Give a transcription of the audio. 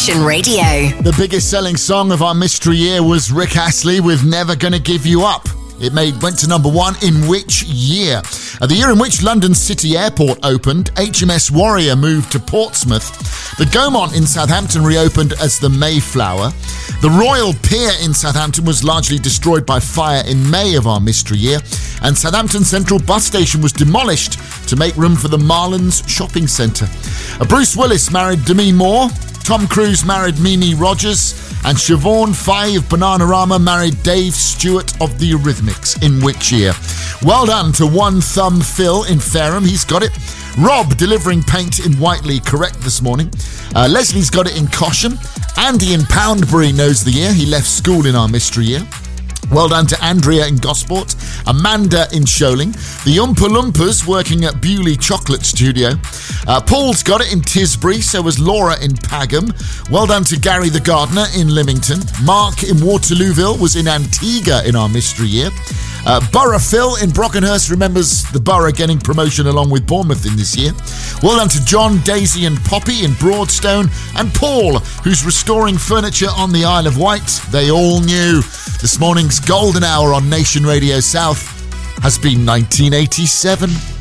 Nation Radio. The biggest selling song of our mystery year was Rick Astley with Never Gonna Give You Up. It went to number one in which year? The year in which London City Airport opened, HMS Warrior moved to Portsmouth, the Gaumont in Southampton reopened as the Mayflower, the Royal Pier in Southampton was largely destroyed by fire in May of our mystery year, and Southampton Central Bus Station was demolished to make room for the Marlins Shopping Centre. Bruce Willis married Demi Moore, Tom Cruise married Mimi Rogers, and Siobhan Fay of Bananarama married Dave Stewart of the Eurythmics. In which year? Well done to One Thumb Phil in Fareham, he's got it. Rob delivering paint in Whiteley, correct this morning. Leslie's got it in Cosham. Andy in Poundbury knows the year, he left school in our mystery year. Well done to Andrea in Gosport, Amanda in Sholing, the Oompa Loompas working at Bewley Chocolate Studio. Paul's got it in Tisbury, so was Laura in Pagham. Well done to Gary the Gardener in Lymington. Mark in Waterlooville was in Antigua in our mystery year. Borough Phil in Brockenhurst remembers the Borough getting promotion along with Bournemouth in this year. Well done to John, Daisy and Poppy in Broadstone, and Paul, who's restoring furniture on the Isle of Wight. They all knew. This morning's golden hour on Nation Radio South has been 1987.